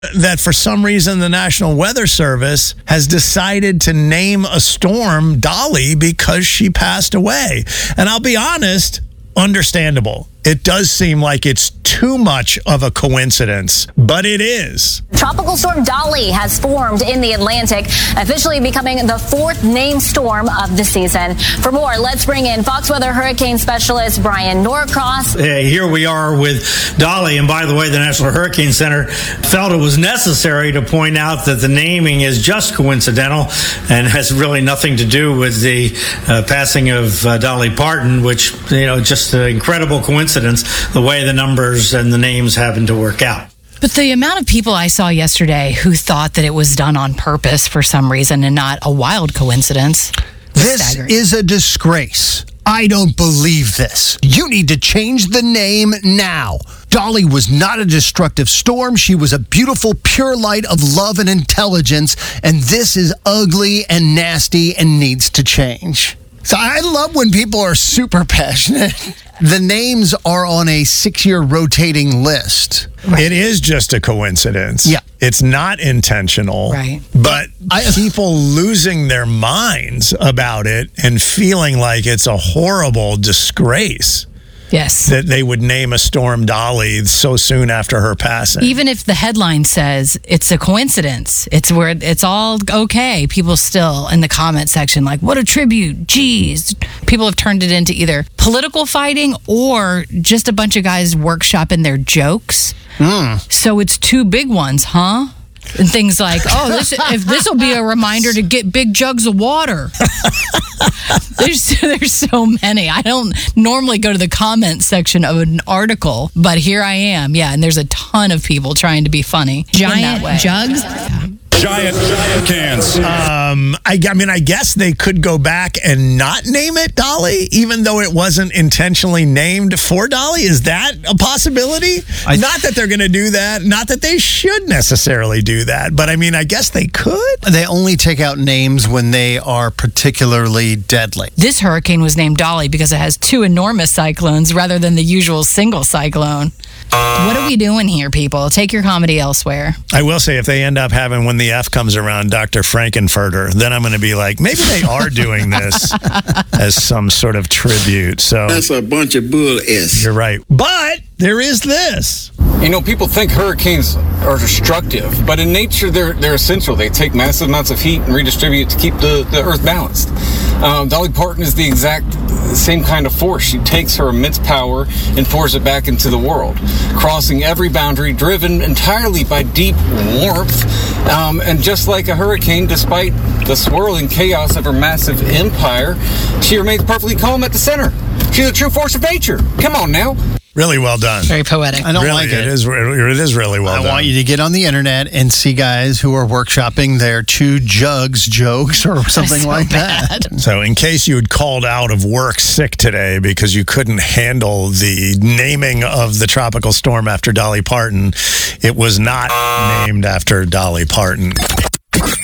that for some reason the National Weather Service has decided to name a storm Dolly because she passed away. And I'll be honest, understandable. It does seem like it's too much of a coincidence, but it is. Tropical storm Dolly has formed in the Atlantic, officially becoming the fourth named storm of the season. For more, let's bring in Fox Weather hurricane specialist Brian Norcross. Here we are with Dolly, and by the way, the National Hurricane Center felt it was necessary to point out that the naming is just coincidental and has really nothing to do with the passing of Dolly Parton, which, just an incredible coincidence, the way the numbers and the names happen to work out. But the amount of people I saw yesterday who thought that it was done on purpose for some reason and not a wild coincidence. This is a disgrace. I don't believe this. You need to change the name now. Dolly was not a destructive storm. She was a beautiful, pure light of love and intelligence. And this is ugly and nasty and needs to change. So I love when people are super passionate. The names are on a 6-year rotating list. Right. It is just a coincidence. Yeah. It's not intentional. Right. But people losing their minds about it and feeling like it's a horrible disgrace. Yes. That they would name a storm Dolly so soon after her passing. Even if the headline says it's a coincidence, it's where it's all okay. People still in the comment section like, what a tribute. Geez. People have turned it into either political fighting or just a bunch of guys workshopping their jokes. So it's two big ones, huh? And things like, this will be a reminder to get big jugs of water. There's so many. I don't normally go to the comment section of an article, but here I am. Yeah, and there's a ton of people trying to be funny. Giant jugs? Giant cans. I guess they could go back and not name it Dolly, even though it wasn't intentionally named for Dolly. Is that a possibility? Not that they're going to do that. Not that they should necessarily do that. But, I guess they could. They only take out names when they are particularly deadly. This hurricane was named Dolly because it has two enormous cyclones rather than the usual single cyclone. What are we doing here, people? Take your comedy elsewhere. I will say, if they end up having, when the F comes around, Dr. Frankenfurter, then I'm going to be like, maybe they are doing this as some sort of tribute. So that's a bunch of bull S. You're right. But there is this. People think hurricanes are destructive, but in nature, they're essential. They take massive amounts of heat and redistribute to keep the Earth balanced. Dolly Parton is the exact same kind of force. She takes her immense power and pours it back into the world, crossing every boundary, driven entirely by deep warmth. And just like a hurricane, despite the swirling chaos of her massive empire, she remains perfectly calm at the center. She's a true force of nature. Come on now. Really well done. Very poetic. I don't like it. It is really well done. I want you to get on the internet and see guys who are workshopping their two jugs jokes or something like that. So in case you had called out of work sick today because you couldn't handle the naming of the tropical storm after Dolly Parton, it was not named after Dolly Parton.